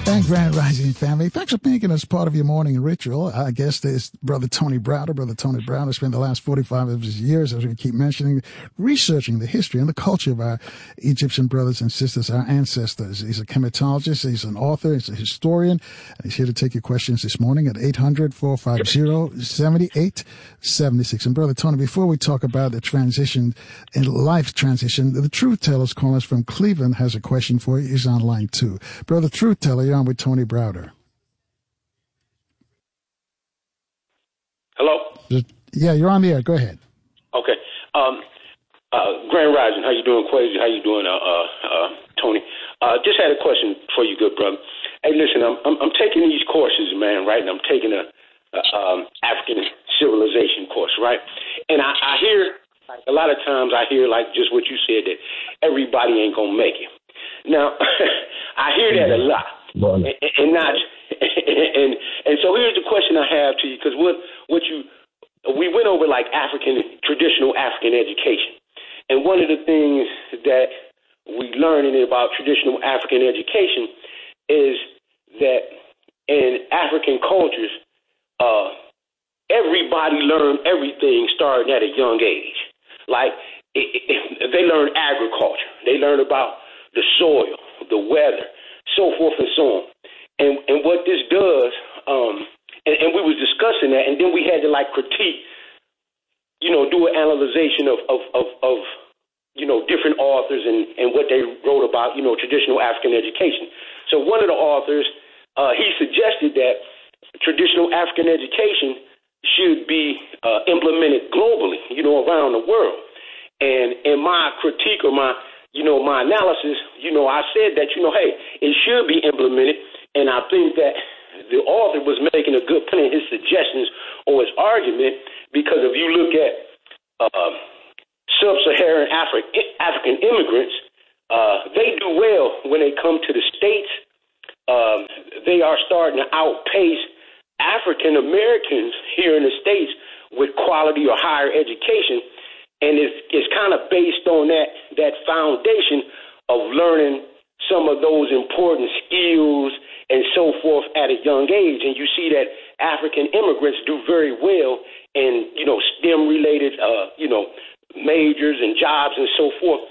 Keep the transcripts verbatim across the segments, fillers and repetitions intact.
Thanks, Grand Rising family. Thanks for making us part of your morning ritual. I guess there's Brother Tony Browder. Brother Tony Browder spent the last forty-five of his years, as we keep mentioning, researching the history and the culture of our Egyptian brothers and sisters, our ancestors. He's a chematologist, he's an author, he's a historian, and he's here to take your questions this morning at eight hundred, four five zero, seven eight seven six. And Brother Tony, before we talk about the transition and life transition, the Truth Teller's calling us from Cleveland has a question for you. He's on line two. Brother Truth Teller, you're on with Tony Browder. Hello? Yeah, you're on the air. Go ahead. Okay. Um, uh, Grand Rising, how you doing, Quasi? How you doing, uh, uh, uh, Tony? Uh, just had a question for you, good brother. Hey, listen, I'm I'm, I'm taking these courses, man, right? And I'm taking a, a um, African civilization course, right? And I, I hear, like, a lot of times I hear, like, just what you said, that everybody ain't going to make it. Now, I hear that a lot. And, and not, and and so here's the question I have to you, because what what you we went over like African traditional African education, and one of the things that we learning about traditional African education is that in African cultures, uh, everybody learned everything starting at a young age. Like it, it, they learn agriculture, they learn about the soil, the weather, so forth and so on. And and what this does, um, and, and we was discussing that, and then we had to like critique, you know, do an analyzation of, of, of, of you know, different authors and, and what they wrote about, you know, traditional African education. So one of the authors, uh, he suggested that traditional African education should be uh, implemented globally, you know, around the world. And in my critique or my You know, my analysis, you know, I said that, you know, hey, it should be implemented. And I think that the author was making a good point in his suggestions or his argument, because if you look at uh, sub-Saharan Afri- African immigrants, uh, they do well when they come to the States. Um, they are starting to outpace African Americans here in the States with quality or higher education. And it's, it's kind of based on that that foundation of learning some of those important skills and so forth at a young age. And you see that African immigrants do very well in, you know, STEM-related, uh, you know, majors and jobs and so forth.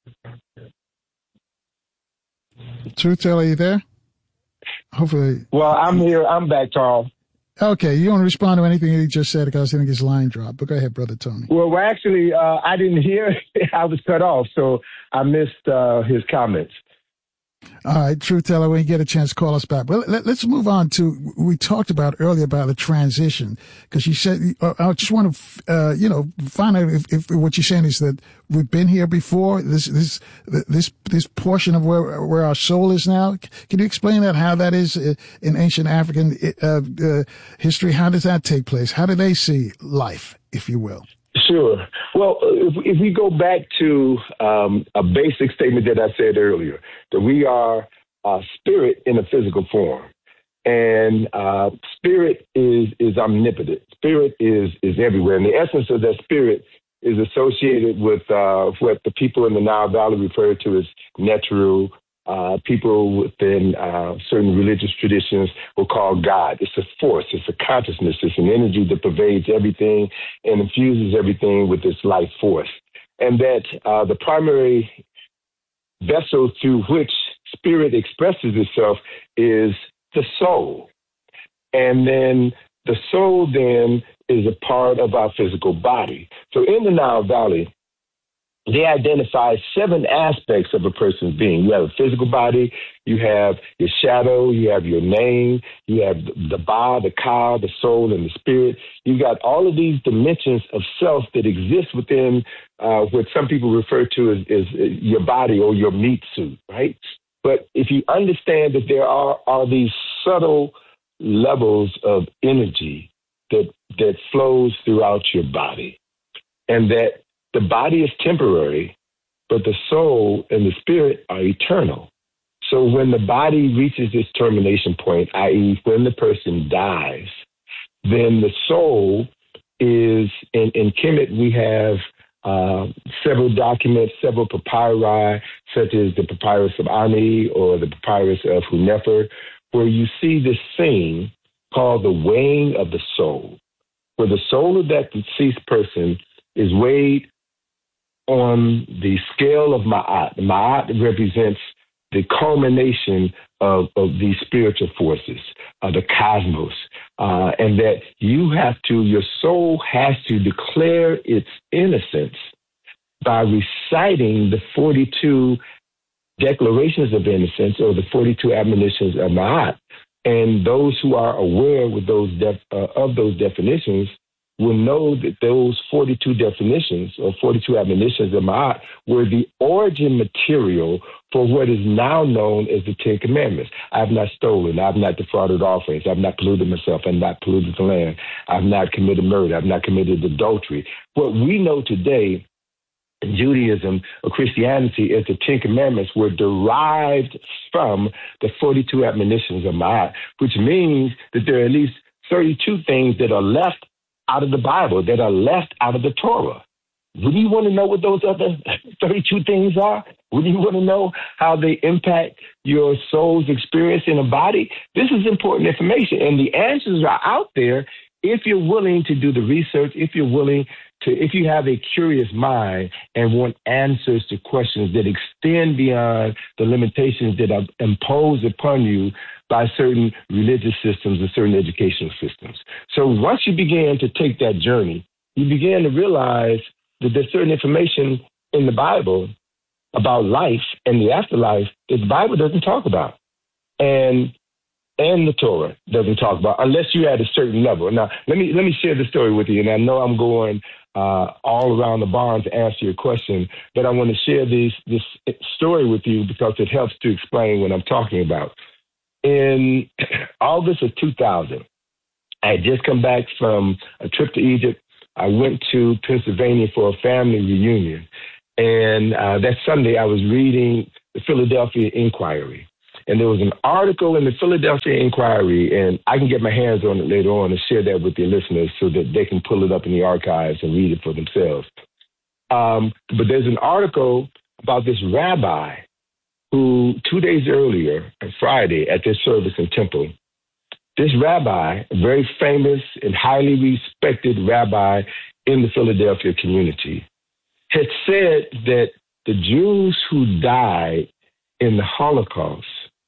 Truth Teller, are you there? Hopefully. Well, I'm here. I'm back, Charles. Okay, you want to respond to anything he just said, because I think his line dropped. But go ahead, Brother Tony. Well, well actually, uh, I didn't hear. I was cut off, so I missed uh, his comments. All right, Truth Teller, when you get a chance, call us back. But let, let's move on to, we talked about earlier about the transition, because you said, uh, I just want to, uh, you know, find out if, if what you're saying is that we've been here before, this, this, this, this portion of where, where our soul is now. Can you explain that, how that is in ancient African uh, uh, history? How does that take place? How do they see life, if you will? Sure. Well, if, if we go back to um, a basic statement that I said earlier, that we are uh, spirit in a physical form, and uh, spirit is is omnipotent. Spirit is is everywhere, and the essence of that spirit is associated with uh, what the people in the Nile Valley refer to as natural. Uh, people within uh, certain religious traditions will call God. It's a force, it's a consciousness, it's an energy that pervades everything and infuses everything with its life force. And that uh, the primary vessel through which spirit expresses itself is the soul. And then the soul then is a part of our physical body. So in the Nile Valley, they identify seven aspects of a person's being. You have a physical body, you have your shadow, you have your name, you have the Ba, the Ka, the soul, and the spirit. You've got all of these dimensions of self that exist within uh, what some people refer to as, as your body or your meat suit, right? But if you understand that there are, are these subtle levels of energy that that flows throughout your body, and that the body is temporary, but the soul and the spirit are eternal. So when the body reaches its termination point, that is when the person dies, then the soul is, in, in Kemet, we have uh, several documents, several papyri, such as the papyrus of Ani or the papyrus of Hunefer, where you see this scene called the weighing of the soul, where the soul of that deceased person is weighed on the scale of Ma'at. Ma'at represents the culmination of, of these spiritual forces, uh, the cosmos, uh, and that you have to, your soul has to declare its innocence by reciting the forty-two declarations of innocence or the forty-two admonitions of Ma'at. And those who are aware with those def- uh, of those definitions will know that those forty-two definitions or forty-two admonitions of Ma'at were the origin material for what is now known as the Ten Commandments. I have not stolen. I have not defrauded offerings. I have not polluted myself. I have not polluted the land. I have not committed murder. I have not committed adultery. What we know today in Judaism or Christianity is the Ten Commandments were derived from the forty-two admonitions of Ma'at, which means that there are at least thirty-two things that are left out of the Bible, that are left out of the Torah. Would you want to know what those other thirty-two things are? Would you want to know how they impact your soul's experience in a body? This is important information, and the answers are out there if you're willing to do the research, if you're willing to, if you have a curious mind and want answers to questions that extend beyond the limitations that are imposed upon you by certain religious systems and certain educational systems. So once you begin to take that journey, you begin to realize that there's certain information in the Bible about life and the afterlife that the Bible doesn't talk about. And and the Torah doesn't talk about, unless you're at a certain level. Now, let me let me share the story with you. And I know I'm going uh, all around the barn to answer your question, but I want to share these, this story with you because it helps to explain what I'm talking about. In August of two thousand, I had just come back from a trip to Egypt. I went to Pennsylvania for a family reunion. And uh, that Sunday, I was reading the Philadelphia Inquiry. And there was an article in the Philadelphia Inquiry, and I can get my hands on it later on and share that with your listeners so that they can pull it up in the archives and read it for themselves. Um, but there's an article about this rabbi who two days earlier, on Friday, at this service in Temple, this rabbi, a very famous and highly respected rabbi in the Philadelphia community, had said that the Jews who died in the Holocaust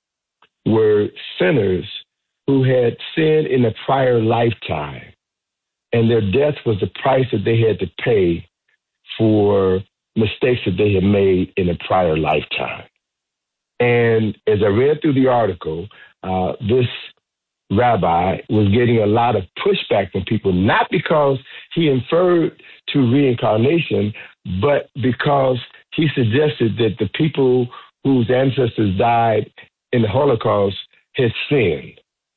were sinners who had sinned in a prior lifetime, and their death was the price that they had to pay for mistakes that they had made in a prior lifetime. And as I read through the article, uh, this rabbi was getting a lot of pushback from people, not because he inferred to reincarnation, but because he suggested that the people whose ancestors died in the Holocaust had sinned.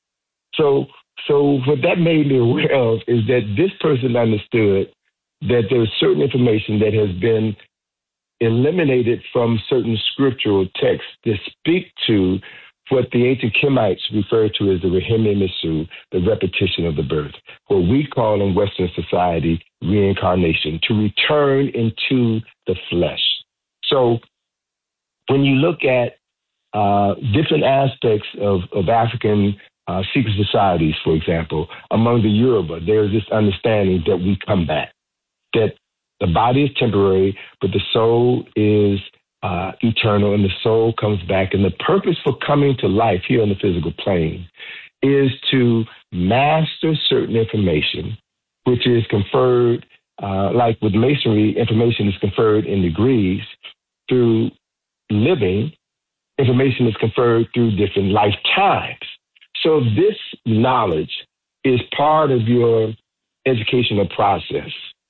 So, so what that made me aware of is that this person understood that there was certain information that has been eliminated from certain scriptural texts that speak to what the ancient Kemites refer to as the Rehemé Misu, the repetition of the birth, what we call in Western society reincarnation, to return into the flesh. So when you look at uh, different aspects of, of African uh, secret societies, for example, among the Yoruba, there's this understanding that we come back, that the body is temporary, but the soul is uh, eternal, and the soul comes back. And the purpose for coming to life here on the physical plane is to master certain information, which is conferred, uh, like with masonry, information is conferred in degrees. Through living, information is conferred through different lifetimes. So this knowledge is part of your educational process.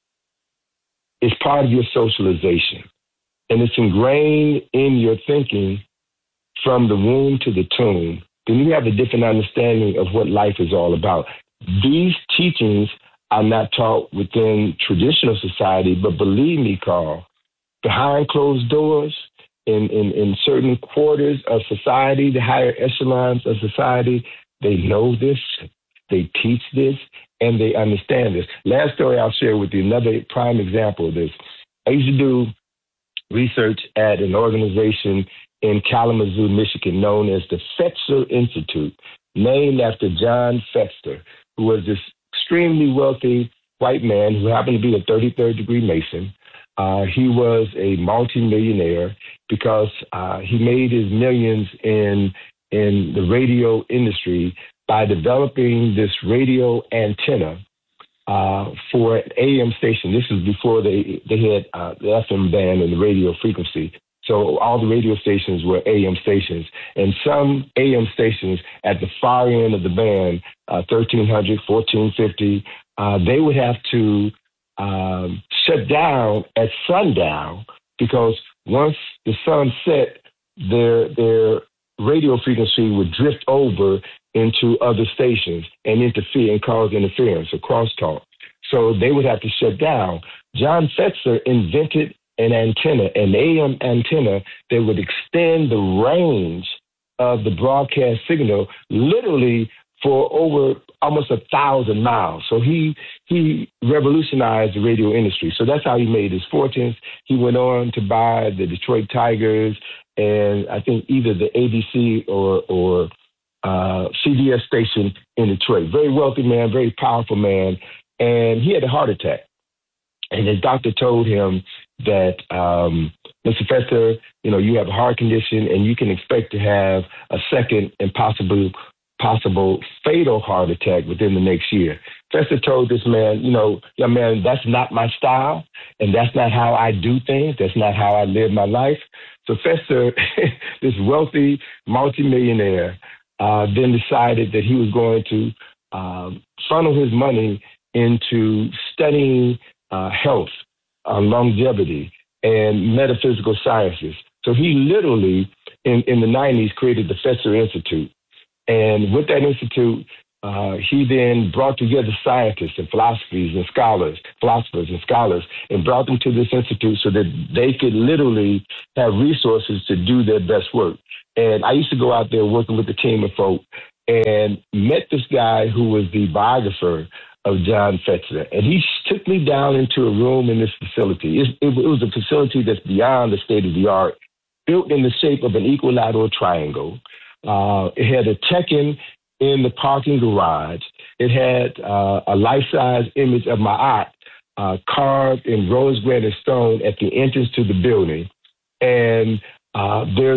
It's part of your socialization. And it's ingrained in your thinking from the womb to the tomb. Then you have a different understanding of what life is all about. These teachings are not taught within traditional society, but believe me, Carl, behind closed doors, in, in, in certain quarters of society, the higher echelons of society, they know this, they teach this, and they understand this. Last story I'll share with you, another prime example of this. I used to do research at an organization in Kalamazoo, Michigan, known as the Fetzer Institute, named after John Fetzer, who was this extremely wealthy white man who happened to be a thirty-third degree Mason. Uh, he was a multimillionaire because uh, he made his millions in in the radio industry by developing this radio antenna uh, for an A M station. This is before they they had uh, the F M band and the radio frequency. So all the radio stations were A M stations, and some A M stations at the far end of the band, uh, thirteen hundred, fourteen fifty, uh, they would have to um, shut down at sundown because once the sun set, their their radio frequency would drift over into other stations and interfere and cause interference or crosstalk. So they would have to shut down. John Fetzer invented an antenna, an A M antenna that would extend the range of the broadcast signal literally for over almost a thousand miles. So he he revolutionized the radio industry. So that's how he made his fortunes. He went on to buy the Detroit Tigers and I think either the A B C or or uh, C B S station in Detroit. Very wealthy man, very powerful man, and he had a heart attack. And his doctor told him that, um, Mister Fetzer, you know, you have a heart condition and you can expect to have a second and possible, possible fatal heart attack within the next year. Fetzer told this man, you know, young man, that's not my style and that's not how I do things. That's not how I live my life. So Fetzer, this wealthy multimillionaire, uh, then decided that he was going to um, funnel his money into studying Uh, health, uh, longevity, and metaphysical sciences. So he literally, in, in the nineties, created the Fetzer Institute. And with that institute, uh, he then brought together scientists and philosophies and scholars, philosophers and scholars, and brought them to this institute so that they could literally have resources to do their best work. And I used to go out there working with a team of folk and met this guy who was the biographer of John Fetzer. And he took me down into a room in this facility. It, it, it was a facility that's beyond the state of the art, built in the shape of an equilateral triangle. Uh, it had a Tekken in the parking garage. It had uh, a life-size image of my aunt uh, carved in rose granite stone at the entrance to the building. And uh, there's